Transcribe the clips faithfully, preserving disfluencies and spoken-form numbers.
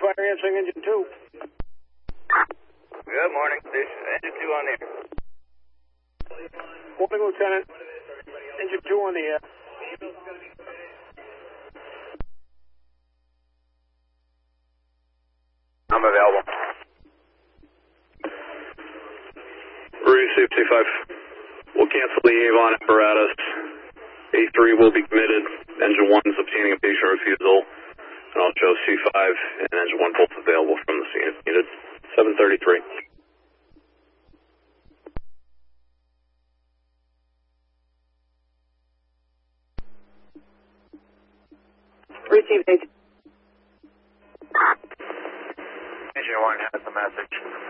Fire answering engine two. Good morning, station. Engine two on the air. Morning, Lieutenant. Engine two on the air. I'm available. Route safety five. We'll cancel the Avon apparatus. A three will be committed. Engine one is obtaining a patient refusal. And I'll show C five and engine one both available from the scene if needed. seven thirty-three. Received eight. Engine one has a message.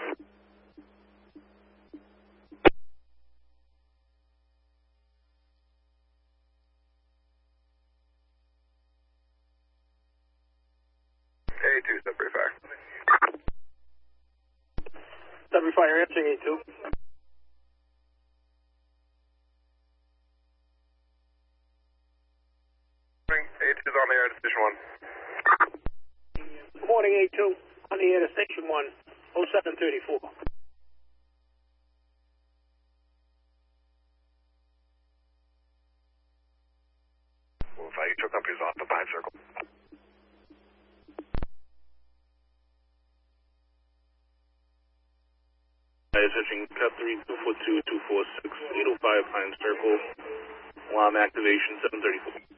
A two, Sudbury Fire. Sudbury Fire answering A two. A two is on the air to station one. Good morning, A two. On the air to station one. oh seven thirty-four. Well, fire truck company's off the five circle. Switching cut three two four two two four six eight oh five Pine Circle. Alarm activation seven thirty-four.